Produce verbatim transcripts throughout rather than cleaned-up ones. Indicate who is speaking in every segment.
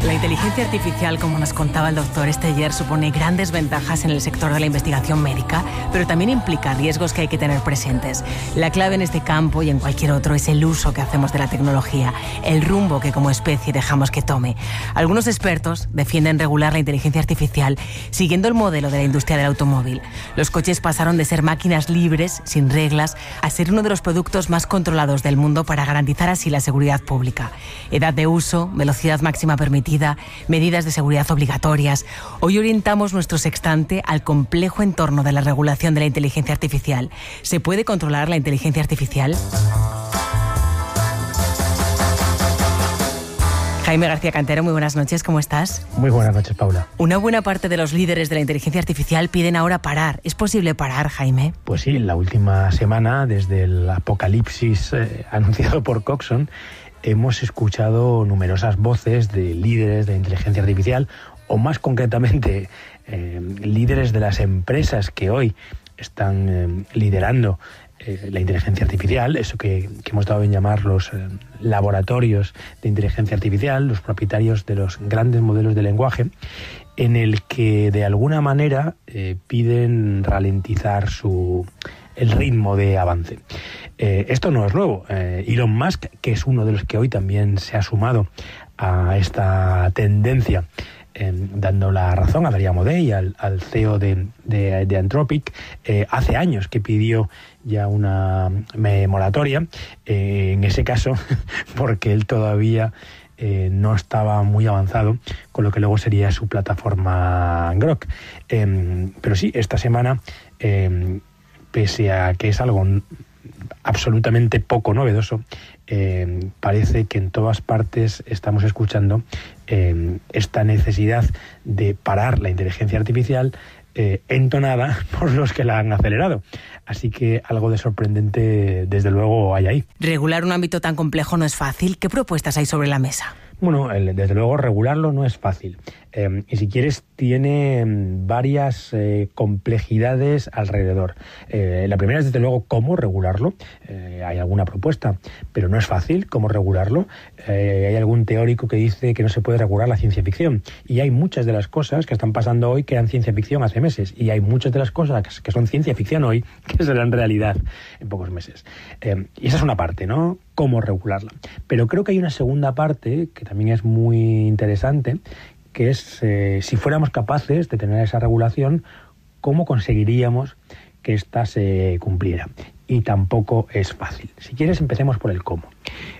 Speaker 1: La inteligencia artificial, como nos contaba el doctor Esteller, supone grandes ventajas en el sector de la investigación médica, pero también implica riesgos que hay que tener presentes. La clave en este campo y en cualquier otro es el uso que hacemos de la tecnología, el rumbo que como especie dejamos que tome. Algunos expertos defienden regular la inteligencia artificial siguiendo el modelo de la industria del automóvil. Los coches pasaron de ser máquinas libres, sin reglas, a ser uno de los productos más controlados del mundo para garantizar así la seguridad pública. Edad de uso, velocidad máxima permitida, medidas de seguridad obligatorias. Hoy orientamos nuestro sextante al complejo entorno de la regulación de la inteligencia artificial. ¿Se puede controlar la inteligencia artificial? Jaime García Cantero, muy buenas noches, ¿cómo estás?
Speaker 2: Muy buenas noches, Paula.
Speaker 1: Una buena parte de los líderes de la inteligencia artificial piden ahora parar. ¿Es posible parar, Jaime?
Speaker 2: Pues sí, la última semana, desde el apocalipsis eh, anunciado por Coxon, hemos escuchado numerosas voces de líderes de inteligencia artificial, o más concretamente, eh, líderes de las empresas que hoy están eh, liderando eh, la inteligencia artificial, eso que, que hemos dado en llamar los eh, laboratorios de inteligencia artificial, los propietarios de los grandes modelos de lenguaje, en el que de alguna manera eh, piden ralentizar su el ritmo de avance. Eh, esto no es nuevo. Eh, Elon Musk, que es uno de los que hoy también se ha sumado a esta tendencia, eh, dando la razón a Darío Day, al, al C E O de, de, de Anthropic, eh, hace años que pidió ya una me, moratoria, eh, en ese caso, porque él todavía Eh, no estaba muy avanzado con lo que luego sería su plataforma Grok. Eh, pero sí, esta semana, eh, pese a que es algo absolutamente poco novedoso, eh, parece que en todas partes estamos escuchando eh, esta necesidad de parar la inteligencia artificial, eh, entonada por los que la han acelerado. Así que algo de sorprendente, desde luego, hay ahí.
Speaker 1: Regular un ámbito tan complejo no es fácil. ¿Qué propuestas hay sobre la mesa?
Speaker 2: Bueno, desde luego regularlo no es fácil. Eh, y si quieres, tiene varias eh, complejidades alrededor. Eh, la primera es, desde luego, cómo regularlo. Eh, hay alguna propuesta, pero no es fácil cómo regularlo. Eh, hay algún teórico que dice que no se puede regular la ciencia ficción. Y hay muchas de las cosas que están pasando hoy que eran ciencia ficción hace meses. Y hay muchas de las cosas que son ciencia ficción hoy que serán realidad en pocos meses. Eh, y esa es una parte, ¿no? Cómo regularla. Pero creo que hay una segunda parte que también es muy interesante, que es, eh, si fuéramos capaces de tener esa regulación, ¿cómo conseguiríamos que ésta se cumpliera? Y tampoco es fácil. Si quieres, empecemos por el cómo.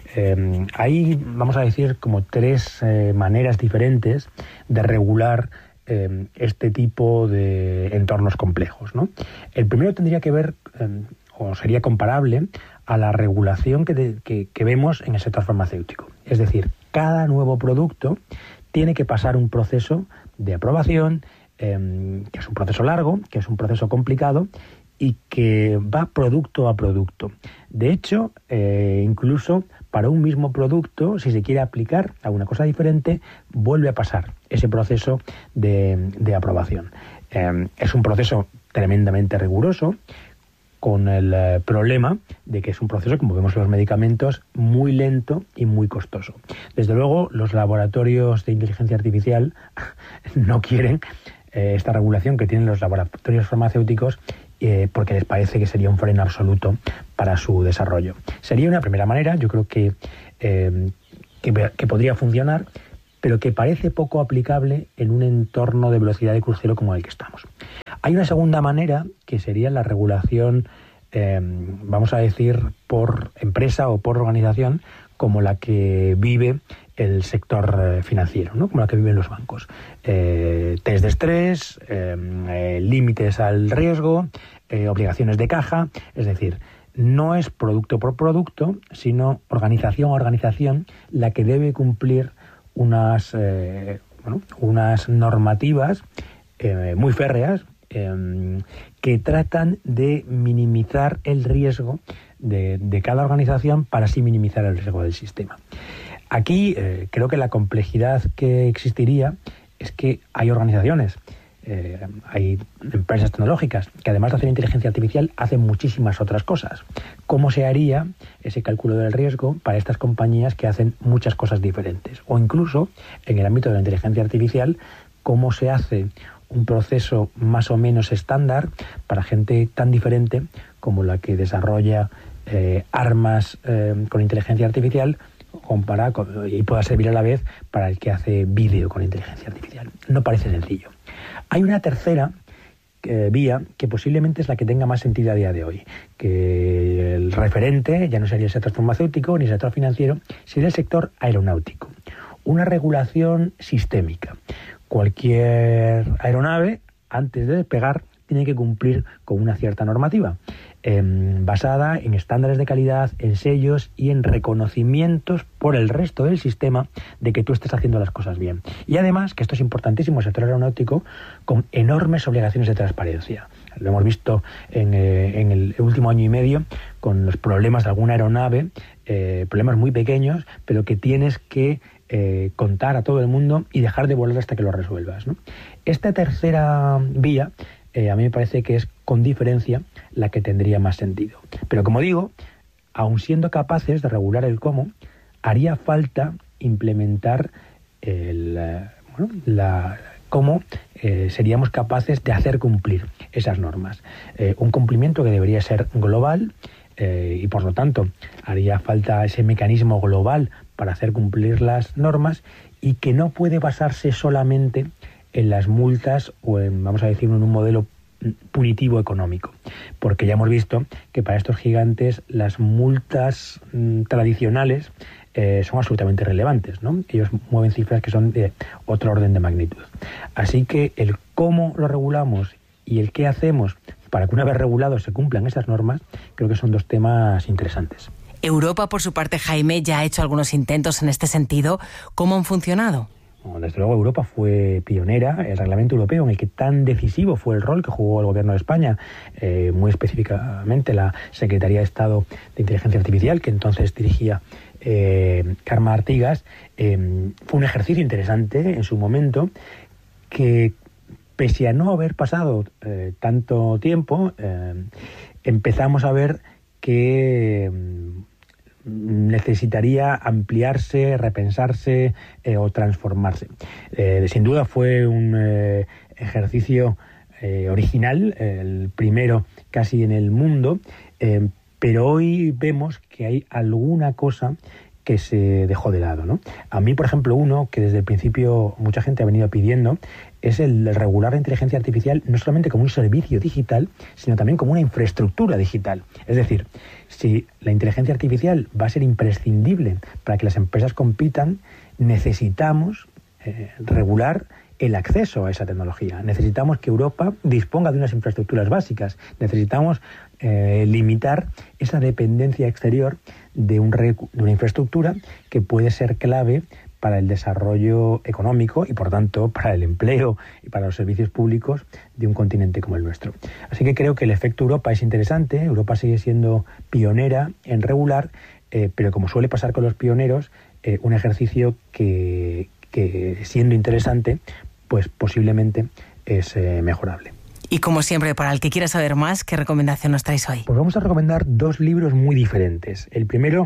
Speaker 2: Eh, hay, vamos a decir, como tres eh, maneras diferentes de regular eh, este tipo de entornos complejos, ¿no? El primero tendría que ver, eh, o sería comparable, a la regulación que, de, que, que vemos en el sector farmacéutico. Es decir, cada nuevo producto tiene que pasar un proceso de aprobación, eh, que es un proceso largo, que es un proceso complicado y que va producto a producto. De hecho, eh, incluso para un mismo producto, si se quiere aplicar alguna cosa diferente, vuelve a pasar ese proceso de, de aprobación. Eh, es un proceso tremendamente riguroso, con el eh, problema de que es un proceso, como vemos en los medicamentos, muy lento y muy costoso. Desde luego, los laboratorios de inteligencia artificial no quieren eh, esta regulación que tienen los laboratorios farmacéuticos eh, porque les parece que sería un freno absoluto para su desarrollo. Sería una primera manera, yo creo que, eh, que, que podría funcionar, pero que parece poco aplicable en un entorno de velocidad de crucero como el que estamos. Hay una segunda manera, que sería la regulación, eh, vamos a decir, por empresa o por organización, como la que vive el sector eh, financiero, ¿no? Como la que viven los bancos. Eh, test de estrés, eh, eh, límites al riesgo, eh, obligaciones de caja, es decir, no es producto por producto, sino organización a organización la que debe cumplir unas, eh, bueno, unas normativas eh, muy férreas, eh, que tratan de minimizar el riesgo de, de cada organización para así minimizar el riesgo del sistema. Aquí eh, creo que la complejidad que existiría es que hay organizaciones Eh, hay empresas tecnológicas que además de hacer inteligencia artificial hacen muchísimas otras cosas. ¿Cómo se haría ese cálculo del riesgo para estas compañías que hacen muchas cosas diferentes? O incluso en el ámbito de la inteligencia artificial, ¿cómo se hace un proceso más o menos estándar para gente tan diferente como la que desarrolla eh, armas eh, con inteligencia artificial compara con, y pueda servir a la vez para el que hace vídeo con inteligencia artificial? No parece sencillo. Hay una tercera eh, vía que posiblemente es la que tenga más sentido a día de hoy, que el referente ya no sería el sector farmacéutico ni el sector financiero, sería el sector aeronáutico. Una regulación sistémica. Cualquier aeronave, antes de despegar, tiene que cumplir con una cierta normativa, eh, basada en estándares de calidad, en sellos y en reconocimientos por el resto del sistema de que tú estés haciendo las cosas bien. Y además, que esto es importantísimo, el sector aeronáutico, con enormes obligaciones de transparencia. Lo hemos visto en, eh, en el último año y medio con los problemas de alguna aeronave, eh, problemas muy pequeños, pero que tienes que eh, contar a todo el mundo y dejar de volar hasta que lo resuelvas, ¿no? Esta tercera vía, eh, a mí me parece que es con diferencia la que tendría más sentido. Pero como digo, aun siendo capaces de regular el cómo, haría falta implementar el, eh, bueno, la... cómo eh, seríamos capaces de hacer cumplir esas normas. Eh, un cumplimiento que debería ser global eh, y, por lo tanto, haría falta ese mecanismo global para hacer cumplir las normas y que no puede basarse solamente en las multas o en, vamos a decirlo, en un modelo punitivo económico, porque ya hemos visto que para estos gigantes las multas mmm, tradicionales Eh, son absolutamente relevantes, ¿no? Ellos mueven cifras que son de otro orden de magnitud. Así que el cómo lo regulamos y el qué hacemos para que una vez regulados se cumplan esas normas, creo que son dos temas interesantes.
Speaker 1: Europa, por su parte, Jaime, ya ha hecho algunos intentos en este sentido. ¿Cómo han funcionado?
Speaker 2: Bueno, desde luego Europa fue pionera. El reglamento europeo, en el que tan decisivo fue el rol que jugó el gobierno de España, eh, muy específicamente la Secretaría de Estado de Inteligencia Artificial, que entonces dirigía eh, Carme Artigas, eh, fue un ejercicio interesante en su momento que, pese a no haber pasado eh, tanto tiempo, eh, empezamos a ver que necesitaría ampliarse, repensarse eh, o transformarse. Eh, sin duda fue un eh, ejercicio eh, original, el primero casi en el mundo, eh, pero hoy vemos que hay alguna cosa que se dejó de lado, ¿no? A mí, por ejemplo, uno que desde el principio mucha gente ha venido pidiendo es el de regular la inteligencia artificial no solamente como un servicio digital, sino también como una infraestructura digital. Es decir, si la inteligencia artificial va a ser imprescindible para que las empresas compitan, necesitamos eh, regular el acceso a esa tecnología. Necesitamos que Europa disponga de unas infraestructuras básicas. Necesitamos eh, limitar esa dependencia exterior de, un recu- de una infraestructura que puede ser clave para el desarrollo económico y, por tanto, para el empleo y para los servicios públicos de un continente como el nuestro. Así que creo que el efecto Europa es interesante. Europa sigue siendo pionera en regular, eh, pero como suele pasar con los pioneros, eh, un ejercicio que, que, siendo interesante, pues posiblemente es eh, mejorable.
Speaker 1: Y como siempre, para el que quiera saber más, ¿qué recomendación nos traéis hoy?
Speaker 2: Pues vamos a recomendar dos libros muy diferentes. El primero,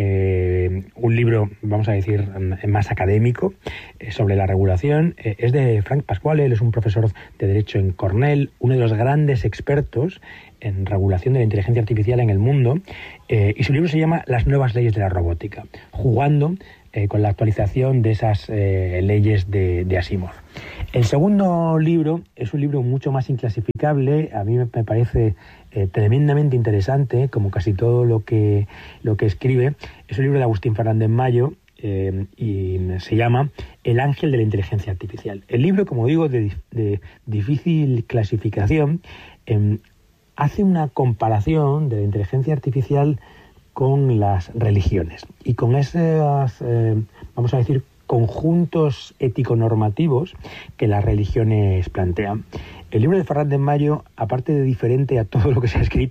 Speaker 2: eh, un libro, vamos a decir, más académico, eh, sobre la regulación, eh, es de Frank Pasquale. Él es un profesor de Derecho en Cornell, uno de los grandes expertos en regulación de la inteligencia artificial en el mundo, eh, y su libro se llama Las nuevas leyes de la robótica, jugando eh, con la actualización de esas eh, leyes de, de Asimov. El segundo libro es un libro mucho más inclasificable. A mí me parece eh, tremendamente interesante, como casi todo lo que, lo que escribe. Es un libro de Agustín Fernández Mayo eh, y se llama El ángel de la inteligencia artificial. El libro, como digo, de, de difícil clasificación, eh, hace una comparación de la inteligencia artificial con las religiones y con esas, eh, vamos a decir, conjuntos ético-normativos que las religiones plantean. El libro de Fernández Mayo, aparte de diferente a todo lo que se ha escrito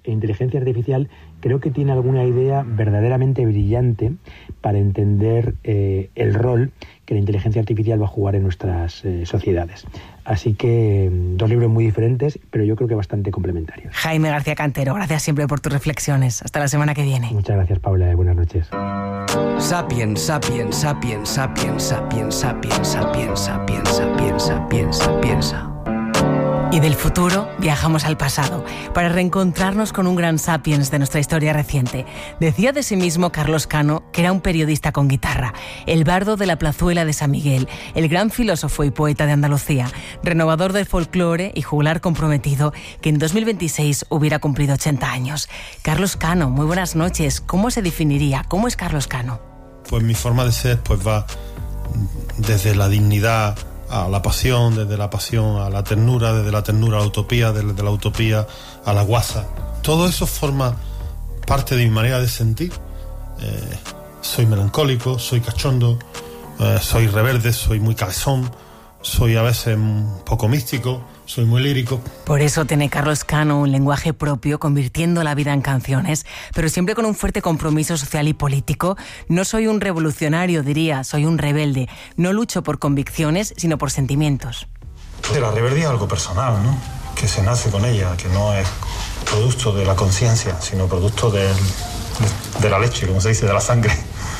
Speaker 2: en inteligencia artificial, creo que tiene alguna idea verdaderamente brillante para entender eh, el rol que la inteligencia artificial va a jugar en nuestras eh, sociedades. Así que dos libros muy diferentes, pero yo creo que bastante complementarios.
Speaker 1: Jaime García Cantero, gracias siempre por tus reflexiones. Hasta la semana que viene.
Speaker 2: Muchas gracias, Paula, y buenas noches.
Speaker 3: Sapiens, sapiens, sapiens, sapiens, sapiens, sapiens, sapiens, sapiens, sapiens, sapiens, sapiens.
Speaker 1: Y del futuro viajamos al pasado para reencontrarnos con un gran sapiens de nuestra historia reciente. Decía de sí mismo Carlos Cano que era un periodista con guitarra, el bardo de la plazuela de San Miguel, el gran filósofo y poeta de Andalucía, renovador del folclore y juglar comprometido que en dos mil veintiséis hubiera cumplido ochenta años. Carlos Cano, muy buenas noches. ¿Cómo se definiría? ¿Cómo es Carlos Cano?
Speaker 4: Pues mi forma de ser pues va desde la dignidad a la pasión, desde la pasión a la ternura, desde la ternura a la utopía, desde la utopía a la guasa. Todo eso forma parte de mi manera de sentir. Eh, soy melancólico, soy cachondo, eh, soy rebelde, soy muy cabezón, soy a veces un poco místico, soy muy lírico.
Speaker 1: Por eso tiene Carlos Cano un lenguaje propio, convirtiendo la vida en canciones, pero siempre con un fuerte compromiso social y político. No soy un revolucionario, diría, soy un rebelde. No lucho por convicciones, sino por sentimientos.
Speaker 5: La rebeldía es algo personal, ¿no? Que se nace con ella, que no es producto de la conciencia, sino producto de, de la leche, como se dice, de la sangre.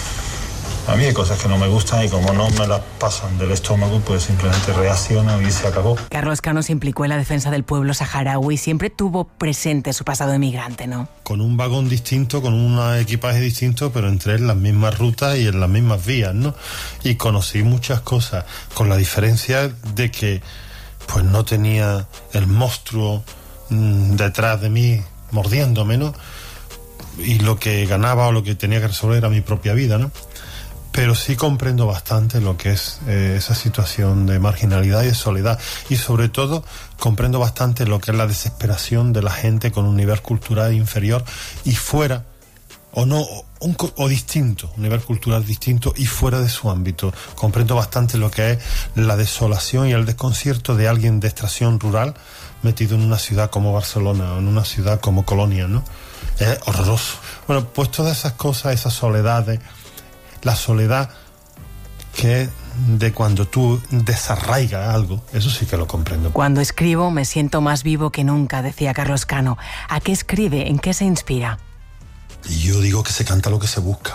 Speaker 5: A mí hay cosas que no me gustan y como no me las pasan del estómago, pues simplemente reacciono y se acabó.
Speaker 1: Carlos Cano se implicó en la defensa del pueblo saharaui y siempre tuvo presente su pasado emigrante, ¿no?
Speaker 4: Con un vagón distinto, con un equipaje distinto, pero entre las mismas rutas y en las mismas vías, ¿no? Y conocí muchas cosas, con la diferencia de que pues no tenía el monstruo mmm, detrás de mí mordiéndome, ¿no? Y lo que ganaba o lo que tenía que resolver era mi propia vida, ¿no? Pero sí comprendo bastante lo que es eh, esa situación de marginalidad y de soledad. Y sobre todo comprendo bastante lo que es la desesperación de la gente con un nivel cultural inferior y fuera, o no, un, o distinto, un nivel cultural distinto y fuera de su ámbito. Comprendo bastante lo que es la desolación y el desconcierto de alguien de extracción rural metido en una ciudad como Barcelona o en una ciudad como Colonia, ¿no? Es horroroso. Bueno, pues todas esas cosas, esas soledades, la soledad que es de cuando tú desarraigas algo, eso sí que lo comprendo.
Speaker 1: Cuando escribo me siento más vivo que nunca, decía Carlos Cano. ¿A qué escribe? ¿En qué se inspira?
Speaker 4: Y yo digo que se canta lo que se busca.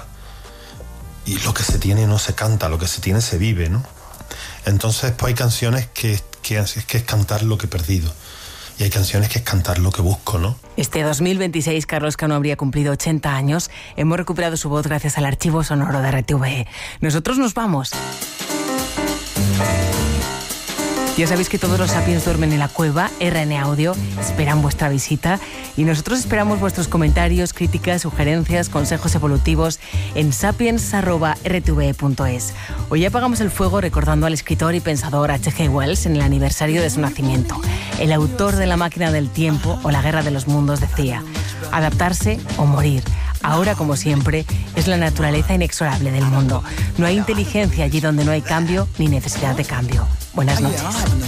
Speaker 4: Y lo que se tiene no se canta, lo que se tiene se vive, ¿no? Entonces pues hay canciones que, que, que es cantar lo que he perdido. Y hay canciones que es cantar lo que busco, ¿no?
Speaker 1: Este dos mil veintiséis Carlos Cano habría cumplido ochenta años. Hemos recuperado su voz gracias al archivo sonoro de R T V E. Nosotros nos vamos. Ya sabéis que todos los sapiens duermen en la cueva. R N Audio esperan vuestra visita y nosotros esperamos vuestros comentarios, críticas, sugerencias, consejos evolutivos en sapiens arroba r t v e punto es. Hoy apagamos el fuego recordando al escritor y pensador H G Wells en el aniversario de su nacimiento. El autor de La máquina del tiempo o La guerra de los mundos decía: adaptarse o morir. Ahora, como siempre, es la naturaleza inexorable del mundo. No hay inteligencia allí donde no hay cambio ni necesidad de cambio. Buenas noches.